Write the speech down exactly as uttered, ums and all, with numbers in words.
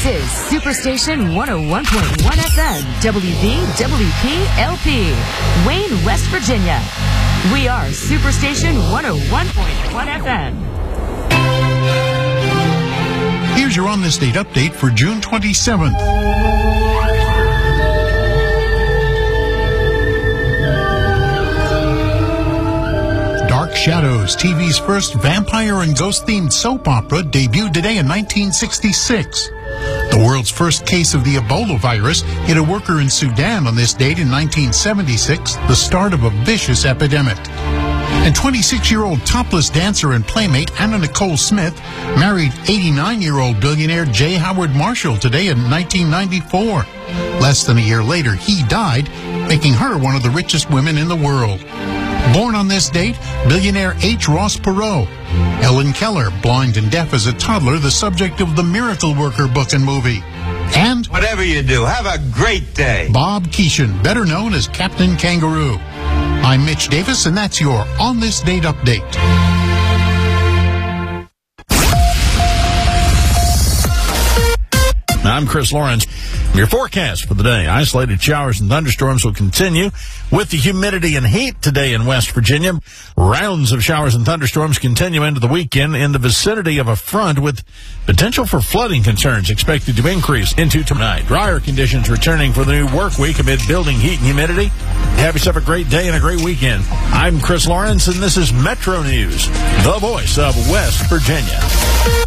This is Superstation one oh one point one F M, W V W P L P, Wayne, West Virginia. We are Superstation one oh one point one F M. Here's your On This Date update for June twenty-seventh. Dark Shadows, T V's first vampire and ghost-themed soap opera, debuted today in nineteen sixty-six. The world's first case of the Ebola virus hit a worker in Sudan on this date in nineteen seventy-six, the start of a vicious epidemic. And twenty-six-year-old topless dancer and playmate Anna Nicole Smith married eighty-nine-year-old billionaire J. Howard Marshall today in nineteen ninety-four. Less than a year later, he died, making her one of the richest women in the world. Born on this date, billionaire H. Ross Perot. Helen Keller, blind and deaf as a toddler, the subject of the Miracle Worker book and movie. And whatever you do, have a great day. Bob Keeshan, better known as Captain Kangaroo. I'm Mitch Davis, and that's your On This Date update. I'm Chris Lawrence. Your forecast for the day. Isolated showers and thunderstorms will continue with the humidity and heat today in West Virginia. Rounds of showers and thunderstorms continue into the weekend in the vicinity of a front with potential for flooding concerns expected to increase into tonight. Drier conditions returning for the new work week amid building heat and humidity. Have yourself a great day and a great weekend. I'm Chris Lawrence, and this is Metro News, the voice of West Virginia.